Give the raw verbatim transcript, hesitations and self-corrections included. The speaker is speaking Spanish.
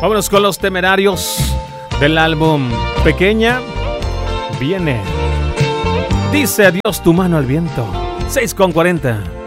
Vámonos con Los Temerarios del álbum Pequeña Viene. Dice adiós tu mano al viento. seis con cuarenta.